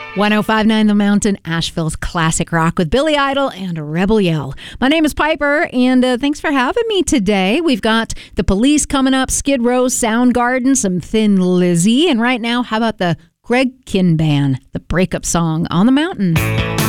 1059 The Mountain, Asheville's classic rock with Billy Idol and Rebel Yell. My name is Piper, and thanks for having me today. We've got The Police coming up, Skid Row, Soundgarden, some Thin Lizzy, and right now, how about the Greg Kihn Band, the breakup song on the mountain.